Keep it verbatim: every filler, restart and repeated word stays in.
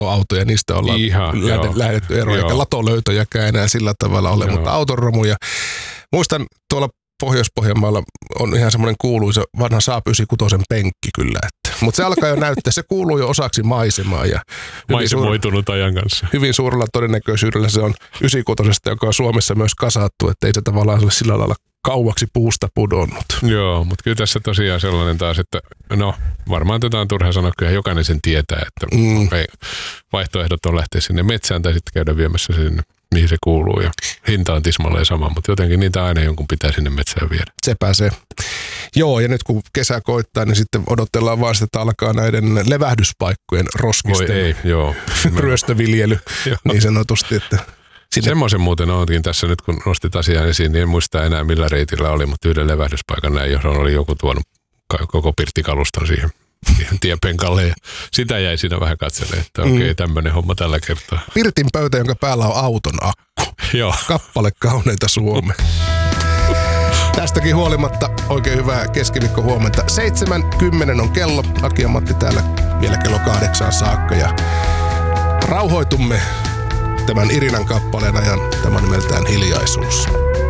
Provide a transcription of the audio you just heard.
pakkoautoja, niistä ollaan Ihan, lähdet, joo. lähdetty eroon, eikä latolöytöjäkään enää sillä tavalla ole, joo. Mutta autonromuja. Muistan tuolla Pohjois-Pohjanmaalla on ihan semmoinen kuuluisa vanha Saab yhdeksänkymmentäkuusi penkki kyllä. Mutta se alkaa jo näyttää, se kuuluu jo osaksi maisemaa. Ja maisemoitunut suur... ajan kanssa. Hyvin suurella todennäköisyydellä se on yhdeksänkymmentäkuusi, joka on Suomessa myös kasattu, että ei se tavallaan ole sillä lailla kauaksi puusta pudonnut. Joo, mutta kyllä tässä tosiaan sellainen taas, että no varmaan tätä on turha sanoa, kyllä jokainen sen tietää, että mm. okay, vaihtoehdot on lähteä sinne metsään tai sitten käydä viemässä sinne, mihin se kuuluu. Ja hinta on tismalleen sama, mutta jotenkin niitä aina jonkun pitää sinne metsään viedä. Se pääsee. Joo, ja nyt kun kesä koittaa, niin sitten odotellaan vaan sitä, että alkaa näiden levähdyspaikkojen roskisten ei, joo. ryöstöviljely niin sanotusti, että sinne. Semmoisen muuten olenkin tässä nyt, kun nostit asian esiin, niin en muista enää millä reitillä oli, mutta yhden levähdyspaikan näin, johon oli joku tuonut koko pirttikaluston siihen, siihen tienpenkalle. Ja sitä jäi siinä vähän katselemaan, että okei, okay, mm. tämmöinen homma tällä kertaa. Pirtin pöytä, jonka päällä on auton akku. Joo. Kappale kauneita Suomea. Tästäkin huolimatta oikein hyvää keskiviikko huomenta. seitsemän kymmenen on kello. Aki ja Matti täällä vielä kello kahdeksaan saakka ja rauhoitumme tämän Irinan kappaleen ajan. Tämä on nimeltään Hiljaisuus.